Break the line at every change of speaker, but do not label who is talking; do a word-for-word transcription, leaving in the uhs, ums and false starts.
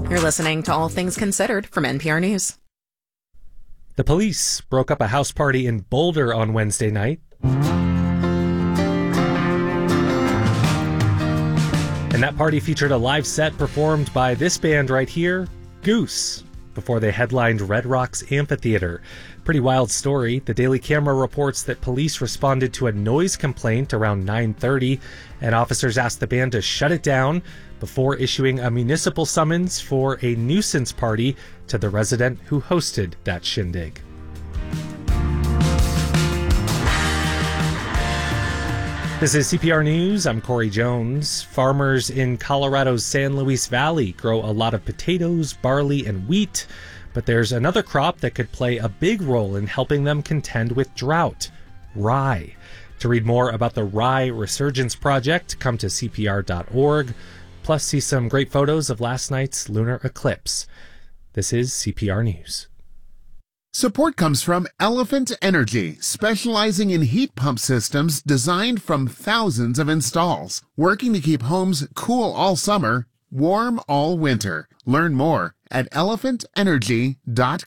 You're listening to All Things Considered from N P R News.
The police broke up a house party in Boulder on Wednesday night. And that party featured a live set performed by this band right here, Goose, before they headlined Red Rocks Amphitheater. Pretty wild story. The Daily Camera reports that police responded to a noise complaint around nine thirty, and officers asked the band to shut it down before issuing a municipal summons for a nuisance party to the resident who hosted that shindig. This is C P R News. I'm Corey Jones. Farmers in Colorado's San Luis Valley grow a lot of potatoes, barley, and wheat, but there's another crop that could play a big role in helping them contend with drought: rye. To read more about the Rye Resurgence Project, come to C P R dot org, plus see some great photos of last night's lunar eclipse. This is C P R News.
Support comes from Elephant Energy, specializing in heat pump systems designed from thousands of installs, working to keep homes cool all summer, warm all winter. Learn more at elephant energy dot